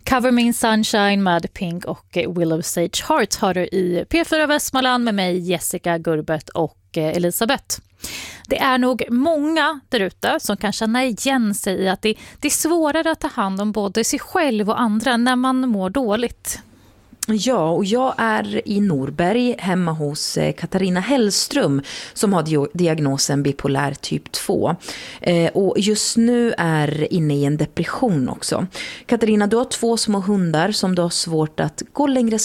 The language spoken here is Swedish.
Cover Me in Sunshine med Pink och Willow Sage Heart har du i P4 Västmanland med mig Jessica Gurbet och Elisabeth. Det är nog många där ute som kan känna igen sig i att det är svårare att ta hand om både sig själv och andra när man mår dåligt. Ja, och jag är i Norberg hemma hos Katarina Hellström som har diagnosen bipolär typ 2. Och just nu är inne i en depression också. Katarina, du har 2 små hundar som du har svårt att gå längre